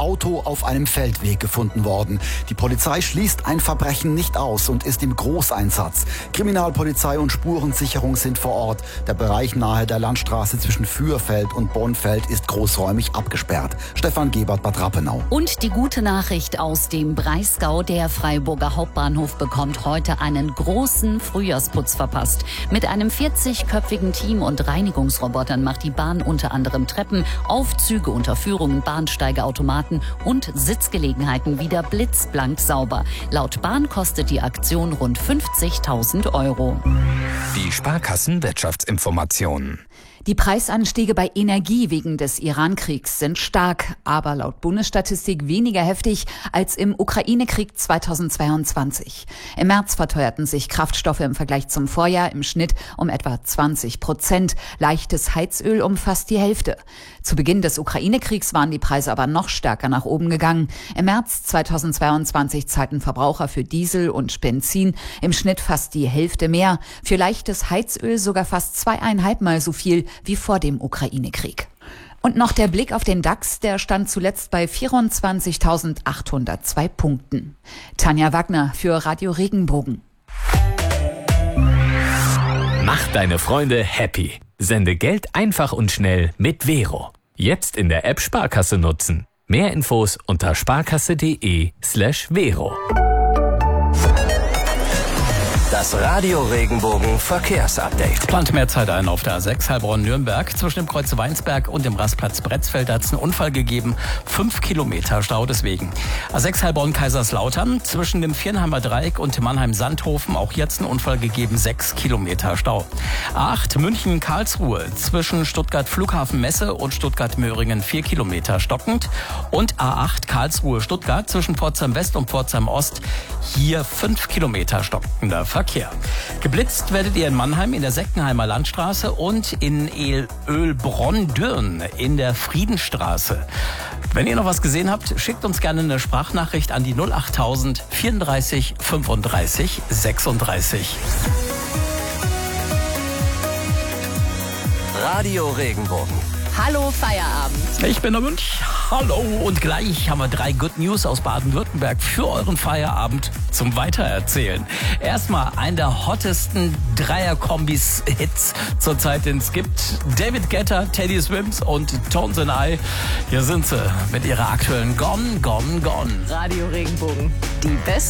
Auto auf einem Feldweg gefunden worden. Die Polizei schließt ein Verbrechen nicht aus und ist im Großeinsatz. Kriminalpolizei und Spurensicherung sind vor Ort. Der Bereich nahe der Landstraße zwischen Fürfeld und Bonfeld ist großräumig abgesperrt. Stefan Gebert, Bad Rappenau. Und die gute Nachricht aus dem Breisgau: Der Freiburger Hauptbahnhof bekommt heute einen großen Frühjahrsputz verpasst. Mit einem 40-köpfigen Team und Reinigungsrobotern macht die Bahn unter anderem Treppen, Aufzüge, Unterführungen, Bahnsteige, Automaten und Sitzgelegenheiten wieder blitzblank sauber. Laut Bahn kostet die Aktion rund 50.000 Euro. Die Sparkassen-Wirtschaftsinformationen. Die Preisanstiege bei Energie wegen des Iran-Kriegs sind stark, aber laut Bundesstatistik weniger heftig als im Ukraine-Krieg 2022. Im März verteuerten sich Kraftstoffe im Vergleich zum Vorjahr im Schnitt um etwa 20%, leichtes Heizöl um fast die Hälfte. Zu Beginn des Ukraine-Kriegs waren die Preise aber noch stärker nach oben gegangen. Im März 2022 zahlten Verbraucher für Diesel und Benzin im Schnitt fast die Hälfte mehr, für leichtes Heizöl sogar fast 2,5 Mal so viel wie vor dem Ukraine-Krieg. Und noch der Blick auf den DAX, der stand zuletzt bei 24.802 Punkten. Tanja Wagner für Radio Regenbogen. Mach deine Freunde happy. Sende Geld einfach und schnell mit Vero. Jetzt in der App Sparkasse nutzen. Mehr Infos unter sparkasse.de/Vero. Das Radio Regenbogen Verkehrsupdate. Plant mehr Zeit ein auf der A6 Heilbronn-Nürnberg. Zwischen dem Kreuz Weinsberg und dem Rastplatz Bretzfeld hat es einen Unfall gegeben. 5 Kilometer Stau deswegen. A6 Heilbronn-Kaiserslautern. Zwischen dem Viernheimer Dreieck und Mannheim-Sandhofen auch jetzt einen Unfall gegeben. 6 Kilometer Stau. A8 München-Karlsruhe. Zwischen Stuttgart-Flughafen-Messe und Stuttgart-Möhringen 4 Kilometer stockend. Und A8 Karlsruhe-Stuttgart zwischen Pforzheim West und Pforzheim Ost. Hier 5 Kilometer stockender Verkehr. Geblitzt werdet ihr in Mannheim in der Seckenheimer Landstraße und in Ölbronn-Dürn in der Friedenstraße. Wenn ihr noch was gesehen habt, schickt uns gerne eine Sprachnachricht an die 08000 34 35 36. Radio Regenbogen. Hallo Feierabend. Ich bin der Münch. Hallo. Und gleich haben wir 3 Good News aus Baden-Württemberg für euren Feierabend zum Weitererzählen. Erstmal ein der hottesten Dreier-Kombis-Hits zurzeit, den es gibt. David Guetta, Teddy Swims und Tones and I. Hier sind sie mit ihrer aktuellen Gone, Gone, Gone. Radio Regenbogen. Die beste